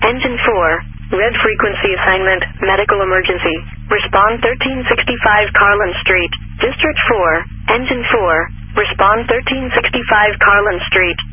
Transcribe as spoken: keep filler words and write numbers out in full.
Engine four, red frequency assignment, medical emergency. Respond thirteen sixty-five Carlin Street. District four, Engine four, respond thirteen sixty-five Carlin Street.